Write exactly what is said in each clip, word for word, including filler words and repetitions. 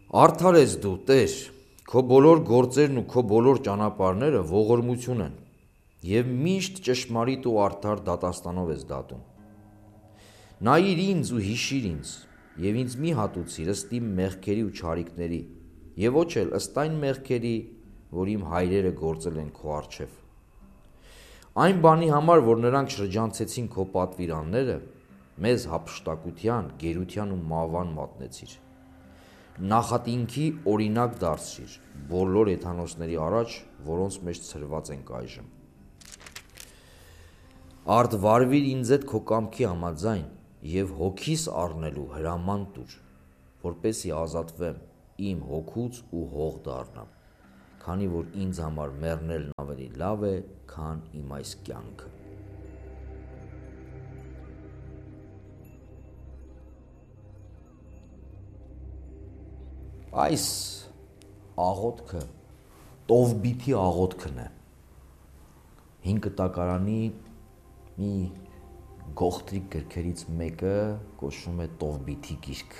Արդար ես դու, Տեր, քո բոլոր գործերն ու քո բոլոր ճանապարհները ողորմություն են, և միշտ ճշմարիտ ու արդար դատաստանով ես դատում։ Նայիր ինձ ու հիշիր ինձ, և ինձ մի հատուցիր ըստ իմ մեղքերի ու չարիքների, և ոչ էլ ըստ այն մեղքերի, որ իմ հայրերը գործել են քո առջև։ Այն բանի համար, որ նրանք շրջանցեցին քո պատվիրանները, մեզ հափշտակության, գերության ու մահվան մատնեցիր։ Նախատինքի օրինակ դարձրիր բոլոր էթանոսների առաջ, որոնց մեջ ցրված ենք այժմ։ Արդ վարվիր ինձ հետ քո կամքի համաձայն և հոգիս առնելու հրաման տուր, որպեսզի ազատվեմ, իմ հոգուց ու հող դառնամ, քանի որ ինձ համար մեռնելն ավելի լավ է, քան իմ այս կյանքը։ Այս աղոթքը Տովբիթի աղոթքն է։ Հին կտակարանի մի գողտրիկ գրքերից մեկը կոչվում է Տովբիթի գիրք։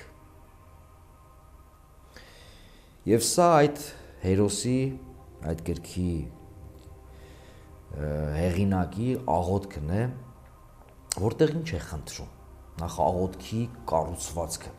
Եվ սա այդ հերոսի, այդ գրքի հեղինակի աղոթքն է, որտեղ ինչ է խնդրում, նախ աղոթքի կառուցվածքը։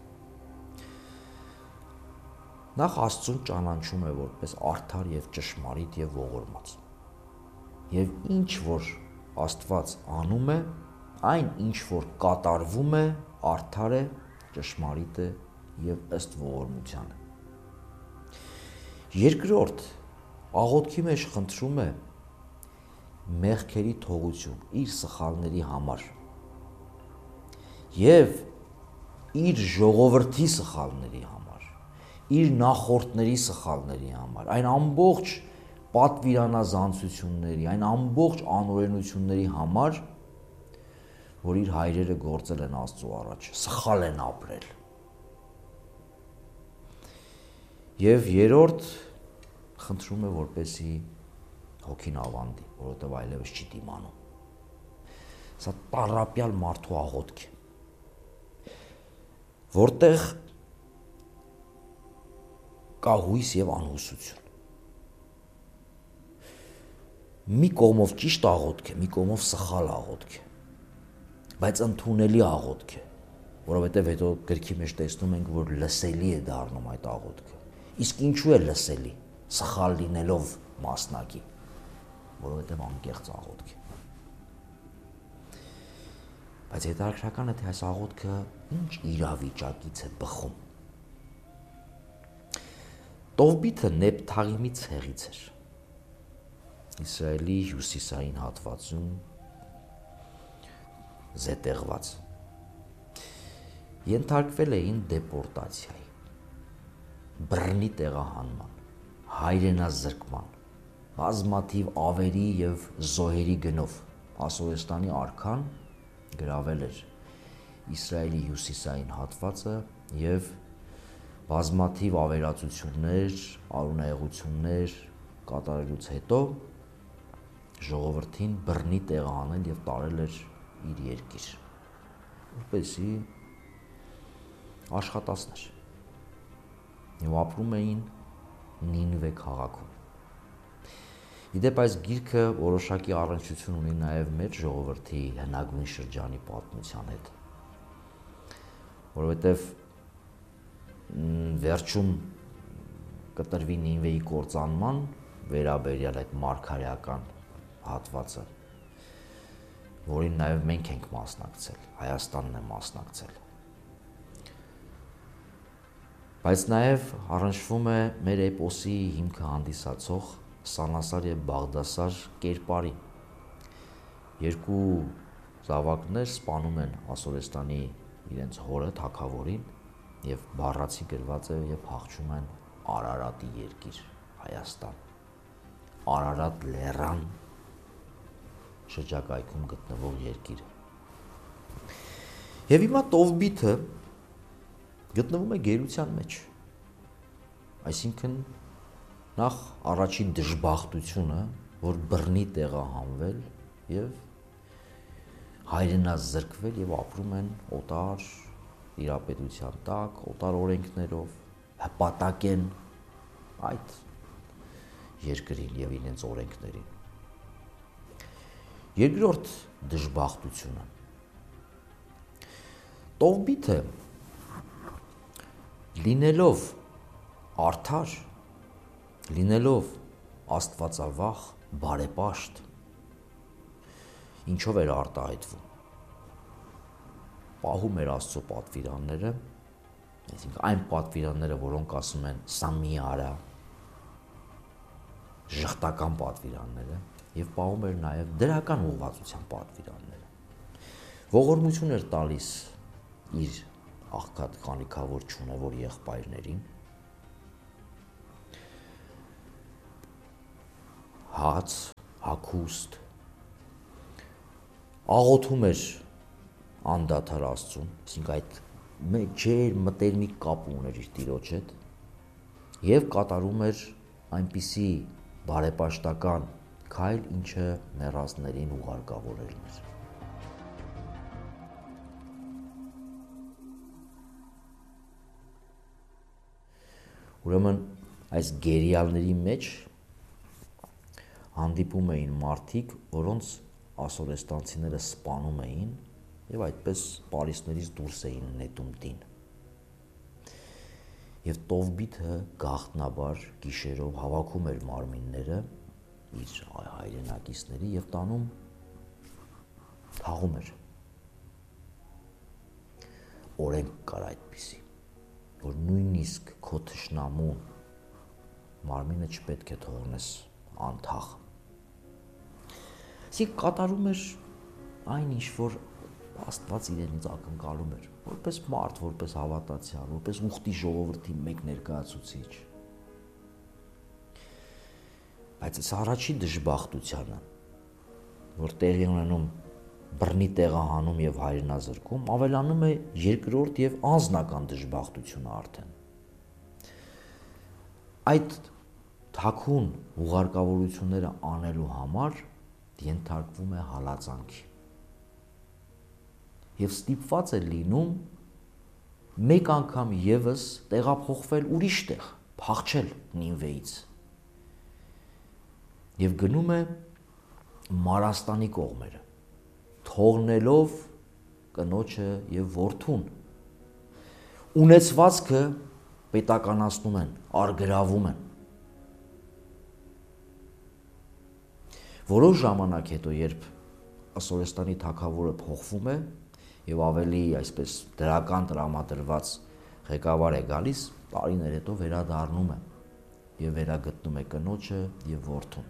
Նախ Աստծուն ճանաչում է որպես արդար և ճշմարիտ և ողորմած։ Եվ ինչ որ Աստված անում է, այն ինչ որ կատարվում է, արդար է, ճշմարիտ է և ըստ ողորմությանը։ Երկրորդ, աղոթքի մեջ խնդրում է մեղքերի թողություն իր սխալների համար և իր ժողովրդի սխալների համար, իր նախորդների սխալների համար, այն ամբողջ պատվիրանազանցությունների, այն ամբողջ անօրենությունների համար, որ իր հայրերը գործել են Աստծո առաջ, սխալ են ապրել։ Եվ երրորդ, խնդրում է, որպեսզի հոգին ավանդի, որովհետև այլևս չի դիմանում։ Սա տառապյալ մարդու աղոթք է, որտեղ կա հույս և անհուսություն։ Մի կողմով ճիշտ աղոթք է, մի կողմով սխալ աղոթք է, բայց ընդունելի աղոթք է, որովհետև հետո գրքի մեջ տեսնում ենք, որ լսելի է դառնում այդ աղոթքը։ Իսկ ինչու է լսելի, սխալ լինելով մասնակի, որովհետև անկեղծ աղոթք է։ Բայց հետաքրքրական է, թե այս աղոթքը ինչ իրավիճակից է բխում։ Տովբիթը Նեփթաղիմի ցեղից էր, Իսրայելի հյուսիսային հատվածում զետեղված։ Ենթարկվել էին դեպորտացիայի, բռնի տեղահանման, հայրենազրկման, բազմաթիվ ավերի և զոհերի գնով Ասորեստանի արքան գրավել էր Իսրայելի հյուսիսային հատվածը և բազմաթիվ ավերածություններ, արունայեղություններ կատարելուց հետո ժողովրդին բռնի տեղահանել և տարել էր իր երկիր, որպեսզի աշխատասներ, և ապրում էին Նինվե քաղաքում։ Իդեպ այս գիրքը որոշակի առնչություն ունի նաև մեր ժողովրդի հնագույն շրջանի պատմության հետ, որովհետև վերջում կտրվի Նինվեի կործանման վերաբերյալ այդ մարգարեական հատվածը, որին նաև մենք ենք մասնակցել, Հայաստանն է մասնակցել։ Բայց նաև առնչվում է մեր էպոսի հիմքը հանդիսացող Սանասար և Բաղդասար կերպարին։ Երկու զավակներ սպանում են Ասորեստանի իրենց հորը, թագավորին, և բառացի գրված է և փախչում են Արարատի երկիր, Հայաստան, Արարատ լեռան շրջակայքում գտնվող երկիրը։ Եվ հիմա Տովբիթը գտնվում է գերության մեջ, այսինքն նախ առաջին դժբախտությունը, որ բռնի տեղահանվել և հայրենազրկվել և ապրում են օտար տիրապետության տակ, օտար օրենքներով, հպատակեն այդ երկրին եւ իրենց օրենքներին։ Երկրորդ դժբախտությունը Տովբիթը լինելով արդար, լինելով աստվածավախ, բարեպաշտ, ինչով էր արտահայտվում։ Պահում էր Աստծո պատվիրանները, այսինքն այն պատվիրանները, որոնք ասում են սա մի արա, ժխտական պատվիրանները, եւ պահում էր նաեւ դրական ուղղվածության պատվիրանները։ Ողորմություն էր տալիս իր աղքատ ղանիքավոր չունևոր եղբայրներին, հաց, հագուստ, աղոթում էր անդադար Աստծուն, այսինքն այդ ջեր մտերմիկ կապ ուներ իր Տիրոջ հետ եւ կատարում էր այնպիսի բարեպաշտական քայլ, ինչը մեռածներին ուղարկավորելն էր։ Ուրեմն այս գերիալների մեջ հանդիպում էին մարդիկ, որոնց ասորեստանցիները սպանում էին եւ այդպես Պարիսներից դուրս էին նետում տին։ Եվ Տովբիթը գաղտնաբար գիշերով հավաքում էր մարմինները իր հայրենակիցների եւ տանում թաղում էր։ Օրենք կար այդպիսի, որ նույնիսկ քո թշնամու մարմինը չպետք է թողնես անթաղ։ Իսկ կատարում էր այն ինչ որ Աստված իրենից ակնկալում էր, որպես մարդ, որպես հավատացյալ, որպես ուխտի ժողովրդի մեկ ներկայացուցիչ։ Բայց այս առաջի դժբախտությանը, որ տեղի ունենում բռնի տեղահանում եւ հայրենազրկում, ավելանում է երկրորդ եւ անձնական դժբախտությունը արդեն։ Այդ թաքուն ուղարկավորությունները անելու համար ենթարկվում է հալածանքի։ Եվ ստիպված է լինում մեկ անգամ եւս տեղափոխվել ուրիշ տեղ, փախչել Նինվեից։ Եվ գնում է Մարաստանի կողմերը, թողնելով կնոջը եւ որդուն։ Ունեցվածքը պետականացնում են, արգրավում են։ Որոշ ժամանակ հետո, երբ Ասորեստանի թագավորը փոխվում է եւ ավելի այսպես դրական տրամադրված ղեկավար է գալիս, տարիներ հետո վերադառնում է եւ վերագտնում է կնոջը եւ որդուն։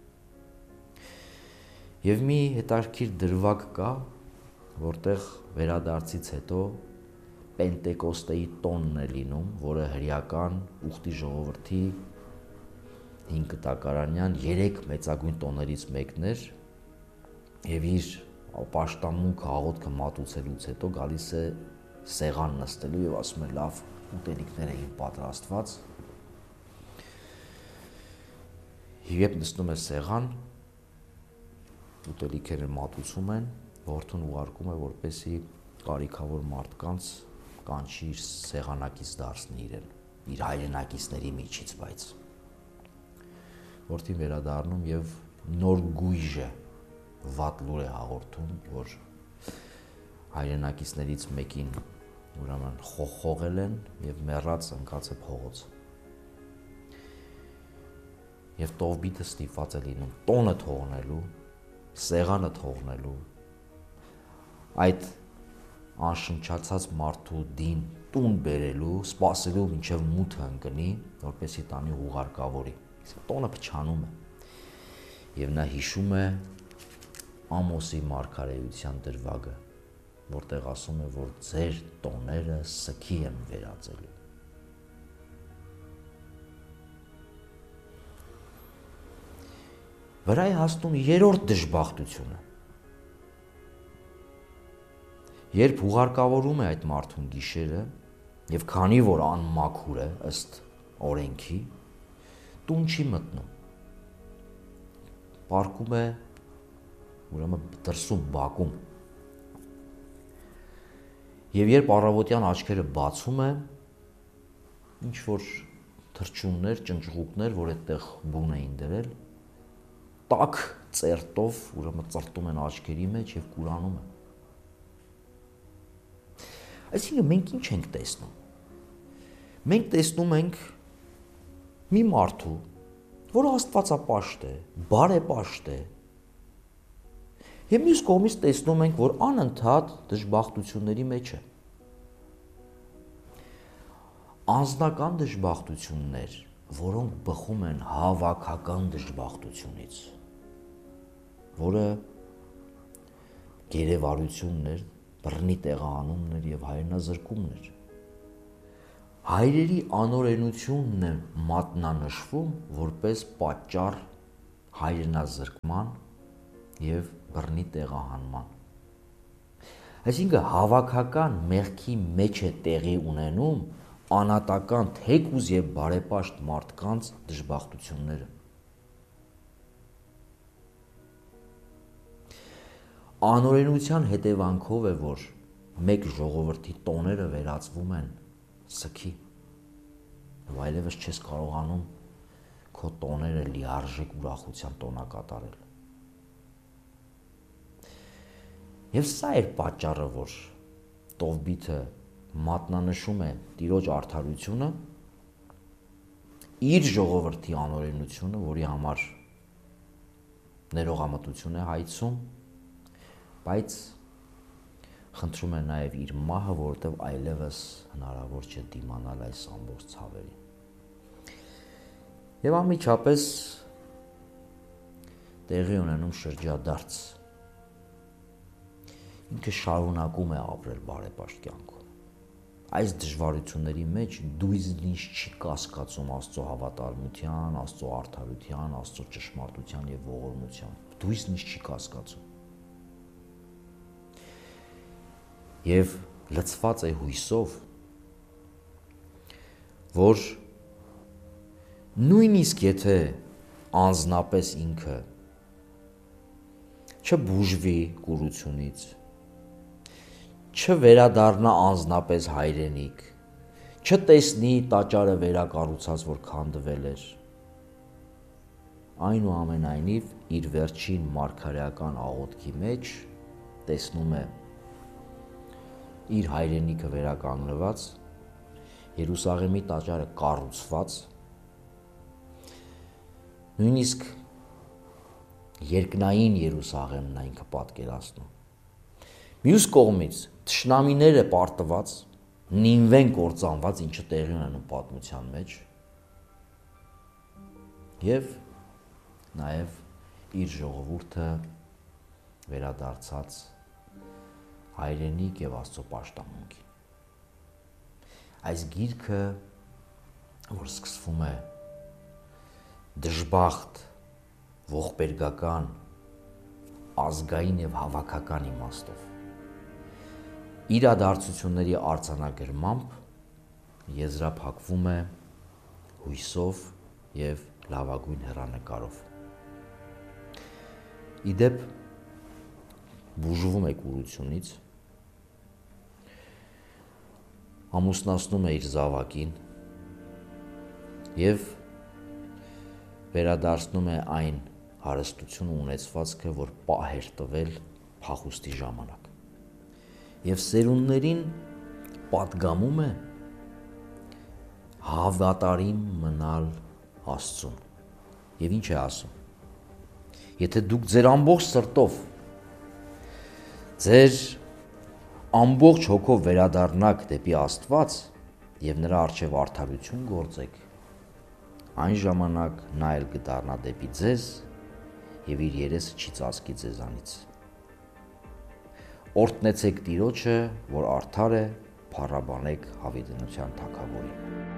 Եվ մի հետաքրքիր դրվագ կա, որտեղ վերադարձից հետո Պենտեկոստեի տոնն է լինում, որը հրեական ուխտի ժողովրդի հինգ տակարանյան երեք մեծագույն տոներից մեկն էր եւ իր պաշտամունքը աղոթքը մատուցելուց հետո գալիս է սեղան նստելու եւ ասում է լավ ուտելիքներ էին պատրաստված եւ նստում է սեղան ուտելիքները մատուցում են որդուն ուղարկում է որպեսի կարիքավոր մարդկանց կանչի իր սեղանակից դարձնի իրեն իր հայրենակիցների միջից բայց որդին վերադառնում եւ նոր գույժը վատ լուր է հաղորդում, որ հայրենակիցներից մեկին ուրեմն խոխողել են եւ մեռած ընկած է փողոց։ Եվ Տովբիթը ստիպված է լինում տոնը թողնելու, սեղանը թողնելու, այդ անշնչացած մարդու դին տուն բերելու, սպասելու մինչև մութը ընկնի, որպեսի տանի ուղարկավորի։ Իսկ տոնը փչանում է։ Եվ նա հիշում է Ամոսի մարգարեության դրվագը, որտեղ ասում է, որ ձեր տոները սքի եմ վերածելու։ Վրա է հասնում երրորդ դժբախտությունը։ Երբ ուղարկավորում է այդ մարդուն գիշերը, եւ քանի որ անմաքուր է ըստ օրենքի, տուն չի մտնում։ Պարկում է ուրեմն դրսում բակում։ Եվ երբ առավոտյան աչքերը բացում է, ինչ որ թրջուններ, ճնճղուկներ, որ այդտեղ բուն էին դրել, տաք ծերտով, ուրեմն ծրտում են աչքերի մեջ եւ կուրանում են։ Այսինքն մենք ինչ ենք տեսնում։ Մենք տեսնում ենք մի մարդու, որը աստվածապաշտ է, բարեպաշտ է, եւ մյուս կողմից տեսնում ենք, որ անընդհատ դժբախտությունների մեջ է։ Անձնական դժբախտություններ, որոնք բխում են հավաքական դժբախտությունից, որը գերեվարություններ, բռնի տեղահանումներ եւ հայրենազրկումներ։ Հայրերի անօրենությունն է մատնանշվում որպես պատճառ հայրենազրկման եւ բռնի տեղահանման։ Այսինքն հավաքական մեղքի մեջ է տեղի ունենում անատական թեկուզ եւ բարեպաշտ մարդկանց դժբախտությունները։ Անօրենության հետևանքով է, որ մեկ ժողովրդի տոները վերածվում են սքի, եւ այլևս չես կարողանում քո տոները լիարժեք ուրախության տոնակատարել։ Եվ սա էր պատճառը, որ Տովբիթը մատնանշում է Տիրոջ արդարությունը, իր ժողովրդի անօրենությունը, որի համար ներողամտություն է հայցում, բայց խնդրում է նաև իր մահը, որովհետև այլևս հնարավոր չէ դիմանալ այս ամբողջ ցավերին։ Եվ անմիջապես տեղի ունենում շրջադարձ։ Ինքը շարունակում է ապրել բարեպաշտ կյանքում։ Այս դժվարությունների մեջ դույզնից չի կասկածում Աստծո հավատարմության, Աստծո արդարության, Աստծո ճշմարտության եւ ողորմության։ Դույզնից չի կասկածում։ Եվ լցված է հույսով, որ նույնիսկ եթե անձնապես ինքը չբուժվի կուրությունից, չվերադառնա անձնապես հայրենիք, չտեսնի տաճարը վերակառուցած, որ քանդվել էր, այնուամենայնիվ իր վերջին մարգարեական աղոթքի մեջ տեսնում է իր հայրենիքը վերականգնված, Երուսաղեմի տաճարը կառուցված, նույնիսկ երկնային Երուսաղեմն ինքը պատկերացնում։ Մյուս կողմից թշնամիները պարտված, նինվեն կործանված, ինչը տեղի ունենում պատմության մեջ, եւ նաեւ իր ժողովուրդը վերադարձած հայրենիք եւ Աստծո պաշտամունքի։ Այս գիրքը, որ սկսվում է դժբախտ, ողբերգական, ազգային եւ հավաքական իմաստով, իրադարձությունների արձանագրմամբ եզրափակվում է հույսով եւ լավագույն հեռանկարով։ Իդեպ բուժվում է կուրությունից, ամուսնացնում է իր զավակին եւ վերադարձնում է այն հարստությունը ունեցվածքը, որ պահ էր տվել փախուստի ժամանակ։ Եվ սերունդներին պատգամում է հավատարիմ մնալ Աստծուն։ Եվ ինչ է ասում. եթե դուք ձեր ամբողջ սրտով, ձեր ամբողջ հոգով վերադառնաք դեպի Աստված եւ նրա առջեւ արդարություն գործեք, այն ժամանակ նա էլ կդառնա դեպի ձեզ եւ իր երեսը չի ծածկի ձեզանից։ Օրհնեցեք Տիրոջը, որ արդար է, փառաբանեք հավիտենության Թագավորին։